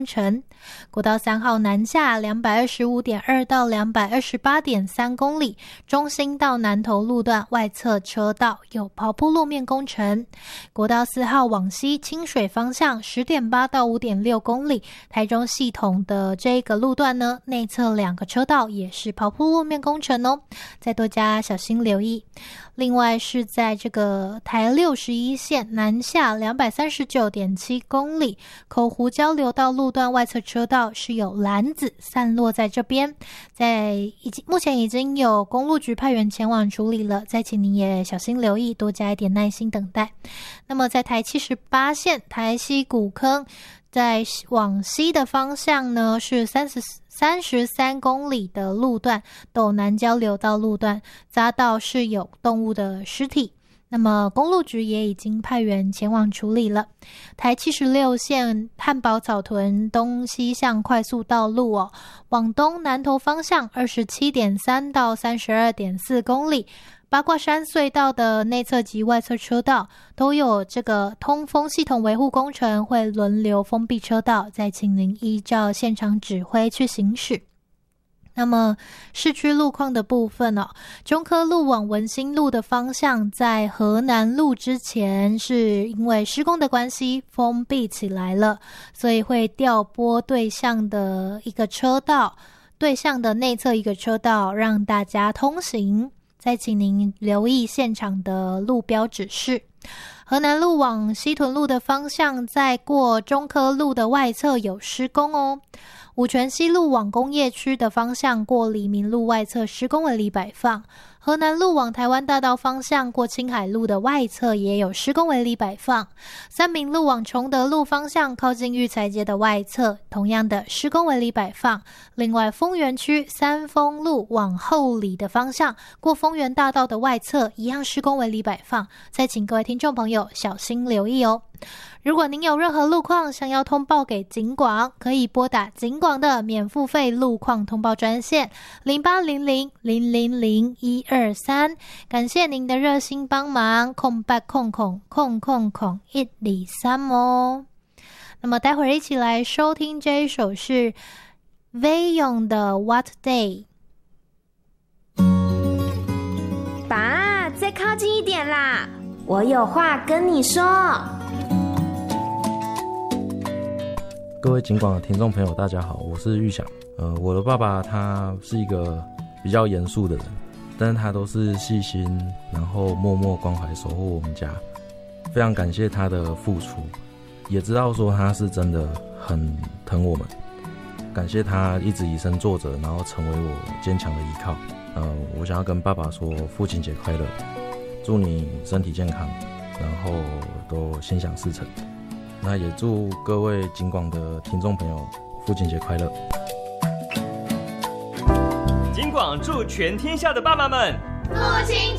程。国道3号南下 225.2 到 228.3 公里，中兴到南投路段外侧车道有刨铺路面工程。国道4号往西清水方向 10.8 到 5.6 公里，台中系统的这个路段呢，内侧2个车道也是刨铺路面工程哦，再多加小心留意。另外是在这个台61线南下 239.7 公里，口湖交流道路段外侧车道是有篮子散落在这边，目前已经有公路局派员前往处理了，再请您也小心留意，多加一点耐心等待。那么在台78线台西古坑在往西的方向呢，是33公里的路段，斗南交流道路段匝道是有动物的尸体，那么公路局也已经派员前往处理了。台76线汉宝草屯东西向快速道路往东南投方向 27.3 到 32.4 公里，八卦山隧道的内侧及外侧车道都有这个通风系统维护工程，会轮流封闭车道，再请您依照现场指挥去行驶。那么市区路况的部分中科路往文心路的方向，在河南路之前是因为施工的关系封闭起来了，所以会调拨对向的一个车道，对向的内侧一个车道让大家通行，再请您留意现场的路标指示。河南路往西屯路的方向，在过中科路的外侧有施工哦。五权西路往工业区的方向，过黎明路外侧施工围篱摆放。河南路往台湾大道方向，过青海路的外侧也有施工围篱摆放。三民路往崇德路方向，靠近育才街的外侧，同样的施工围篱摆放。另外丰原区三丰路往后里的方向，过丰原大道的外侧一样施工围篱摆放，再请各位听众朋友小心留意哦。如果您有任何路况想要通报给警广，可以拨打警广的免付费路况通报专线0800000123。感谢您的热心帮忙，0800000123哦。那么待会儿一起来收听这一首是 Vayon 的 What Day。 爸，再靠近一点啦，我有话跟你说。 各位警广的听众朋友大家好，我是玉祥。我的爸爸他是一个比较严肃的人，但是他都是细心，然后默默关怀守护我们家，非常感谢他的付出，也知道说他是真的很疼我们，感谢他一直以身作则，然后成为我坚强的依靠。我想要跟爸爸说父亲节快乐，祝你身体健康，然后都心想事成。那也祝各位警广的听众朋友父亲节快乐。 警广祝全天下的爸爸们父亲